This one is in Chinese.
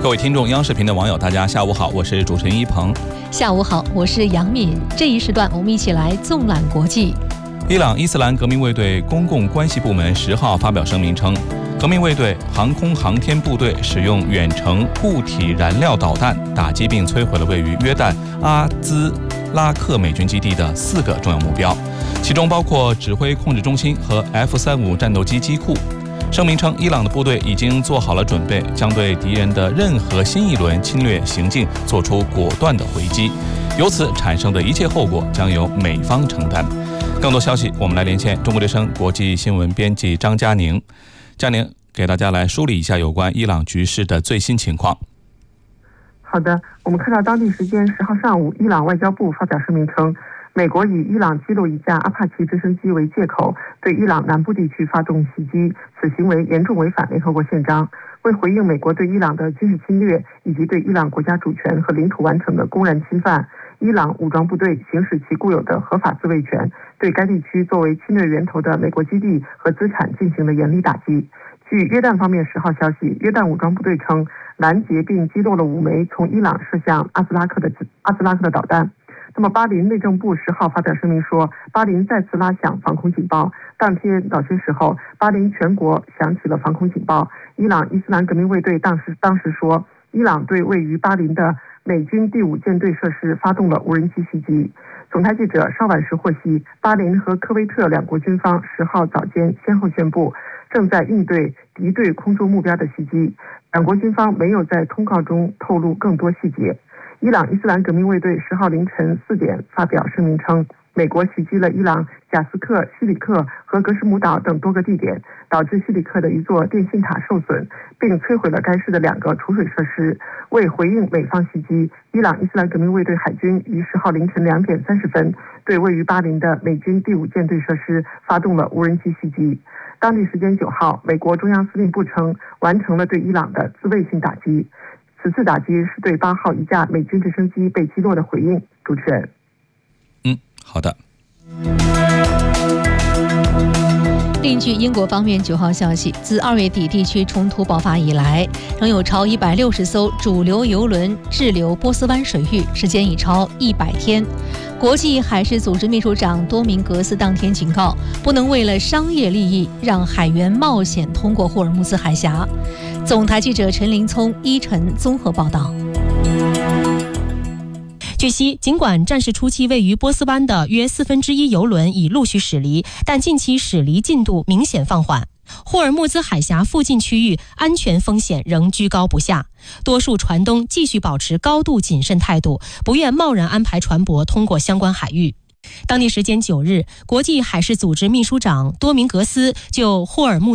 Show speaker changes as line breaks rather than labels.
各位听众，央视频的网友，大家下午好，我是主持人一鹏。
下午好，我是杨敏。这一时段我们一起来纵览国际。
伊朗伊斯兰革命卫队公共关系部门10号发表声明称，革命卫队航空航天部队使用远程固体燃料导弹打击并摧毁了位于约旦阿兹拉克美军基地的4个重要目标，其中包括指挥控制中心和 F-35战斗机机库。声明称，伊朗的部队已经做好了准备，将对敌人的任何新一轮侵略行径做出果断的回击，由此产生的一切后果将由美方承担。更多消息，我们来连线中国之声国际新闻编辑张佳宁。佳宁给大家来梳理一下有关伊朗局势的最新情况。
好的，我们看到当地时间10号上午，伊朗外交部发表声明称，美国以伊朗击落一架阿帕奇直升机为借口，对伊朗南部地区发动袭击，此行为严重违反联合国宪章。为回应美国对伊朗的军事侵略以及对伊朗国家主权和领土完整的公然侵犯，伊朗武装部队行使其固有的合法自卫权，对该地区作为侵略源头的美国基地和资产进行了严厉打击。据约旦方面10号消息，约旦武装部队称拦截并击落了5枚从伊朗射向阿兹拉克的导弹。那么巴林内政部10号发表声明说，巴林再次拉响防空警报。当天早些时候，巴林全国响起了防空警报。伊朗伊斯兰革命卫队当时说，伊朗对位于巴林的美军第5舰队设施发动了无人机袭击。总台记者稍晚时获悉，巴林和科威特两国军方10号早间先后宣布，正在应对敌对空中目标的袭击。两国军方没有在通告中透露更多细节。伊朗伊斯兰革命卫队10号凌晨4点发表声明称，美国袭击了伊朗贾斯克、西里克和格什姆岛等多个地点，导致西里克的一座电信塔受损，并摧毁了该市的2个储水设施。为回应美方袭击，伊朗伊斯兰革命卫队海军于10号凌晨2点30分对位于巴林的美军第5舰队设施发动了无人机袭击。当地时间9号，美国中央司令部称完成了对伊朗的自卫性打击。此次打击是对8号一架美军直升机被击落的回应。主持人。
好的。
另据英国方面9号消息，自2月底地区冲突爆发以来，仍有超160艘主流油轮滞留波斯湾水域，时间已超100天。国际海事组织秘书长多明格斯当天警告，不能为了商业利益让海员冒险通过霍尔木兹海峡。总台记者陈林聪、依晨综合报道。
据悉，尽管战事初期位于波斯湾的约1/4油轮已陆续驶离，但近期驶离进度明显放缓。霍尔木兹海峡附近区域安全风险仍居高不下，多数船东继续保持高度谨慎态度，不愿贸然安排船舶通过相关海域。当地时间9日，国际海事组织秘书长多明格斯就霍尔木